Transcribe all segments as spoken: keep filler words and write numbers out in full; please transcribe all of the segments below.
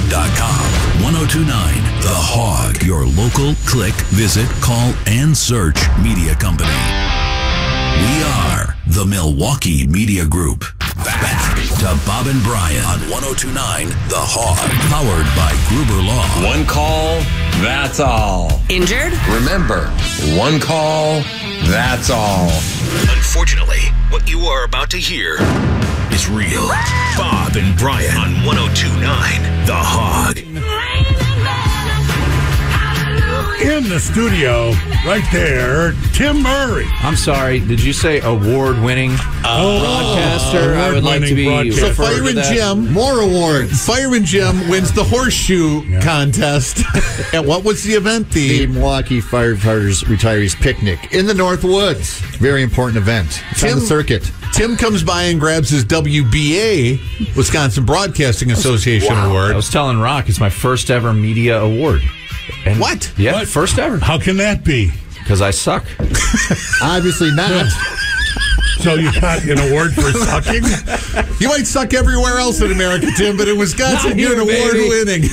dot com. ten twenty-nine The Hog, your local click, visit, call, and search media company. We are the Milwaukee Media Group. Back to Bob and Brian on ten twenty-nine The Hog, powered by Gruber Law. One call, that's all. Injured? Remember, one call, that's all. Unfortunately, what you are about to hear is real. Bob and Brian on ten twenty-nine The Hog. In the studio, right there, Tim Murray. I'm sorry, did you say award-winning Oh, broadcaster? I would like to be award-winning So referred to Fireman that. Jim, More awards. Fireman Jim wins the horseshoe contest. And what was the event? The The Milwaukee Firefighters Retirees Picnic in the North Woods. Very important event. It's on Tim- the circuit. Tim comes by and grabs his W B A, Wisconsin Broadcasting Association award. I was telling Rock, it's my first ever media award. And What? Yeah, What? first ever. How can that be? Because I suck. Obviously not. So you got an award for sucking? You might suck everywhere else in America, Tim, but in Wisconsin, Not you're an here, baby. award-winning.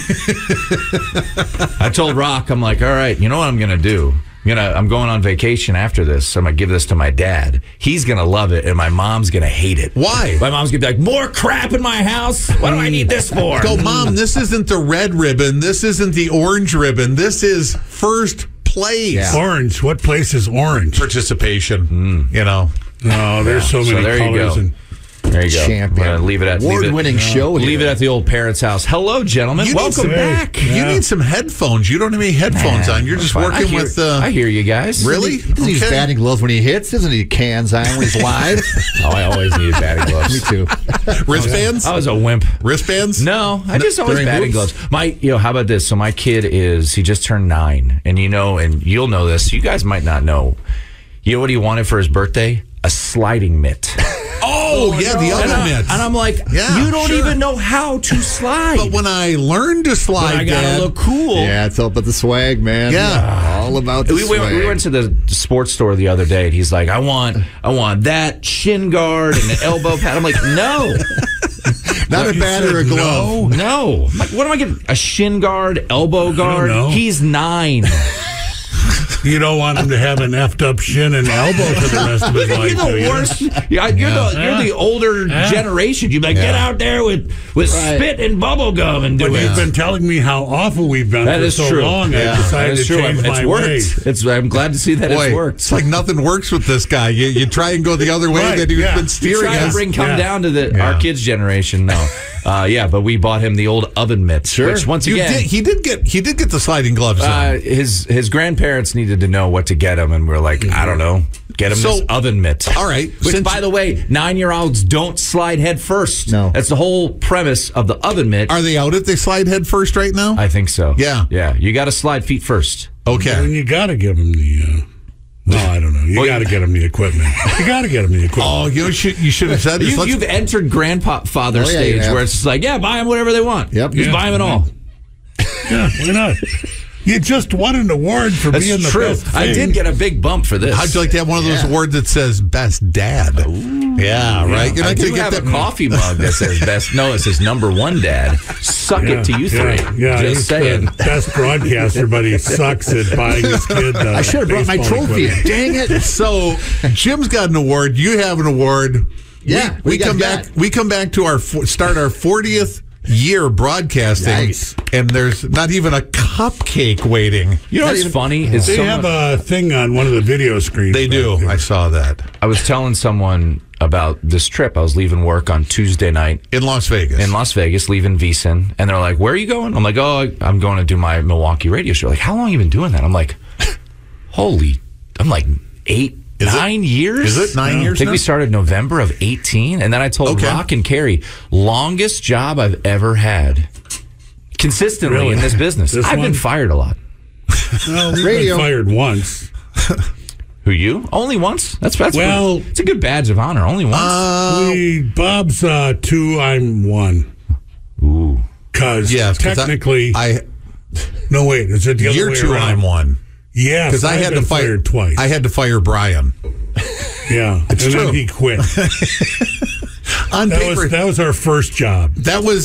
I told Rock, I'm like, all right, you know what I'm going to do? I'm, gonna, I'm going on vacation after this. So I'm going to give this to my dad. He's going to love it, and my mom's going to hate it. Why? My mom's going to be like, more crap in my house? What do I need this for? Go, Mom, this isn't the red ribbon. This isn't the orange ribbon. This is first place. Yeah. Orange. What place is orange? Participation, you know. No, there's so So many there you colors. go. And There you go. Champion. I'm gonna leave it at leave it- Award-winning show Leave here. it at the old parents' house. Hello, gentlemen. You need Welcome some- back. You Yeah. need some headphones. You don't have any headphones on. You're just Fine. I working hear- with... Uh, I hear you guys. Really? He doesn't use Okay. batting gloves when he hits. Doesn't he cans on when he's live? Oh, I always needed batting Me gloves. too. Wristbands? I was a wimp. Wristbands? No, I just always during batting hoops? gloves. My, you know, how about this? So my kid is he just turned nine, and you know, and you'll know this. You guys might not know. You know what he wanted for his birthday? A sliding mitt. Oh, yeah, the and, other I, mitts. and I'm like, Yeah, you don't sure. even know how to slide. But when I learned to But slide, I gotta Dad, look cool. Yeah, it's all about the swag, man. Yeah. All about the We swag. went, we went to the sports store the other day, and he's like, "I want, I want that shin guard and an elbow pad." I'm like, "No, Not a You bat or a said glove. no? no." I'm like, what am I getting? A shin guard, elbow guard? know. He's nine. you don't want him to have an effed up shin and elbow for the rest of his life. You're do the you? worst. Yeah, you're the you're the older Yeah. generation. You'd be like, get Yeah. out there with with Right. spit and bubble gum and do But it. you've been telling me how awful we've been That for is so true. long. Yeah. I That decided is to true. change It's my worked. ways. It's. I'm glad to see that boy, it's worked. it's like nothing works with this guy. You, you try and go the other way Right, that he's yeah. been You steering Trying to us. bring come Yeah. down to the Yeah. our kids' generation. No, uh, yeah, but we bought him the old oven mitts. Sure. Which once You again, did, he did get he did get the sliding gloves on. uh, his his grandparents needed to know what to get him, and we're like, I don't know, get him So- this oven mitt. All right, Which, since- by the way, nine year olds don't slide head first. No. That's the whole premise of the oven mitt. Are they out if they slide head first right now? I think so. Yeah. yeah. You got to slide feet first. And Okay. you got to give him the. Uh, no, I don't know. You Well, got to get him the equipment. You got to get him the equipment. Oh, you know, should, you should have said this. You, Let's- you've entered grandfather Oh, yeah, stage you have. where it's just like, yeah, buy them whatever they want. Yep. Just Yeah. buy them it all. Yeah, why not? You just won an award for That's being the true. best I thing. did get a big bump for this. How'd you like to have one of those Yeah. awards that says best dad? Yeah, right. You're I not do going to have get a that. coffee mug that says best. No, it says number one dad. Suck Yeah, it to you three. Yeah, yeah Just he's saying. the best broadcaster, but he sucks at buying his kid. Uh, I should have brought my baseball trophy. equipment. Dang it. So Jim's got an award. You have an award. Yeah, we, we got come that. back. We come back to our fo- start our fortieth year broadcasting, Nice. and there's not even a cupcake waiting. You know what's funny is They someone, have a thing on one of the video screens. They do. back there. I saw that I was telling someone about this trip. I was leaving work on Tuesday night in Las Vegas. in Las Vegas, leaving VEASAN, and they're like, "Where are you going?" I'm like, "Oh, I'm going to do my Milwaukee radio show." Like, how long have you been doing that? I'm like, "Holy!" I'm like eight, Is it- nine years. is it nine I years think now? we started November of eighteen, and then I told Okay. Rock and Carrie, longest job I've ever had, consistently Really? in this business. This I've one? been fired a lot. Well, we've Radio. been fired once. Who you? Only once? That's that's Well- it's a good badge of honor. Only once. Uh, we, Bob's uh, two, I'm one. Ooh. Because yes, 'cause I- technically, I, no wait, is it the other year way two. around? I'm one Yes, because I I've had been to fire fired twice. I had to fire Brian yeah, and true. then he quit. on That paper. was that was our first job. that was